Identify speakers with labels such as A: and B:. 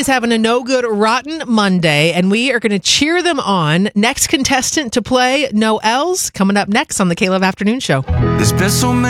A: is having a no good rotten Monday, and we are going to cheer them on. Next contestant to play No L's coming up next on the K-Love Afternoon Show.
B: There's been so many